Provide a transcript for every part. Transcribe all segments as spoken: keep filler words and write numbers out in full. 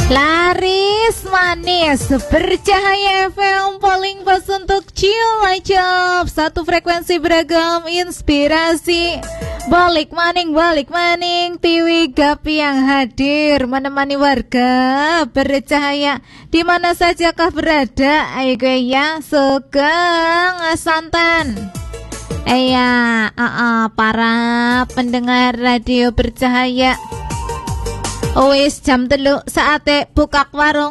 Laris manis bercahaya F M paling pas untuk cilacap. Satu frekuensi beragam inspirasi. Balik maning, balik maning, Tiwi Gapi yang hadir menemani warga bercahaya di mana sajakah berada. Ayo ya, Sugeng Santan. Iya, uh, uh, para pendengar radio bercahaya. Wis jam telu saate buka warung.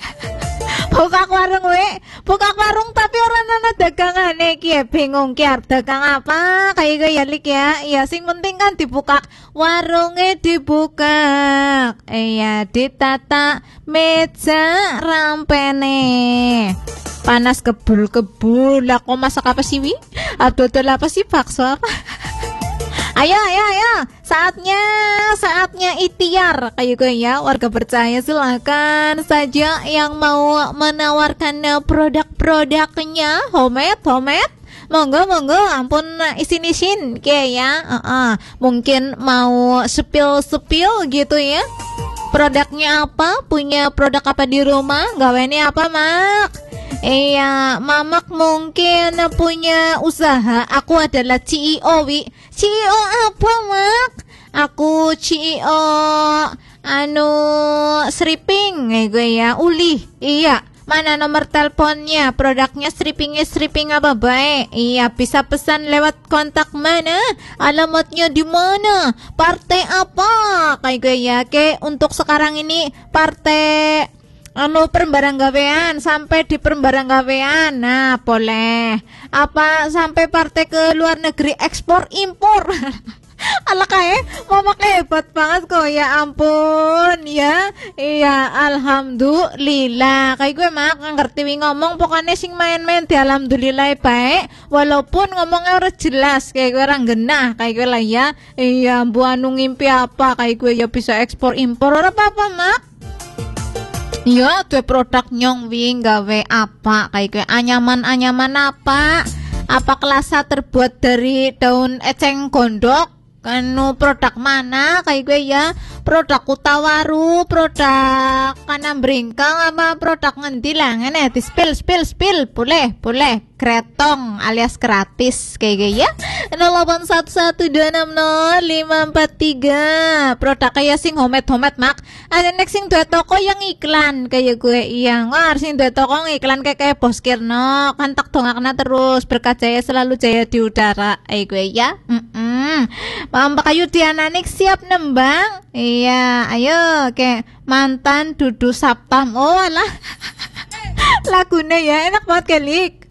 Buka warung we, buka warung tapi orang nana dagangane ki bingung ki arep dagang apa kayak gaya lik ya. Ya sing penting kan dibuka warungnya dibuka. Iya ditata meja rampene. Panas kebul-kebul lah kok masak apa sih wi? Adol apa sih bakso apa? Ayo, ayo, ayo, saatnya, saatnya ikhtiar kayak gue ya, warga percaya silakan saja yang mau menawarkan produk-produknya, homemade, homemade, monggo, monggo, ampun isin-isin, kayak ya, uh -uh. Mungkin mau sepil-sepil gitu ya, produknya apa, punya produk apa di rumah, gawennya apa mak? Iya, mamak mungkin punya usaha. Aku adalah C E O, wi. C E O apa, mak? Aku C E O anu stripping, eh gue ya, uli. Iya, mana nomor teleponnya? Produknya strippingnya stripping apa baik? Iya, bisa pesan lewat kontak mana? Alamatnya di mana? Partai apa? Kayak gue ya, ke untuk sekarang ini partai anu perbarang gawean sampai di perbarang gawean. Nah, boleh. Apa sampai partai ke luar negeri ekspor impor. Ala kayak mama hebat banget kok ya ampun ya. Iya, alhamdulillah. Kayak gue mak ngerti wi ngomong pokoknya sing main-main di alhamdulillah baik walaupun ngomongnya ora jelas kayak gue orang genah kayak gue lah ya. Iya, bu anu ngimpi apa kayak gue ya bisa ekspor impor ora apa-apa mak. Ya, tuh produk nyong wing gawe apa kayak gue anyaman-anyaman apa? Apa kelasa terbuat dari daun eceng gondok? Kanu produk mana kayak gue ya? Produk Kutawaru, produk Kanam Bringkang apa produk ngendi lah ngene di spill spill spill boleh boleh kretong alias gratis kayak gue ya. nol delapan satu satu dua enam nol lima empat tiga produk kayak sing homemade homemade mak. Ada next sing dua toko yang iklan kayak gue iya ngar sing dua toko iklan kayak kayak Bos Kirno kan tak dongakna terus berkat jaya selalu jaya di udara kayak gue ya. Mm -mm. Mbak Ayu Diananik siap nembang. Iya, ayo ke mantan Dudu Saptam. Oh alah. Lagunya ya enak banget kelik.